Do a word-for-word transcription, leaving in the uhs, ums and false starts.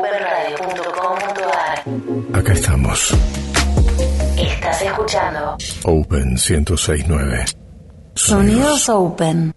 open radio punto com punto a r. Acá estamos. Estás escuchando Open ciento seis punto nueve. Sonidos Open.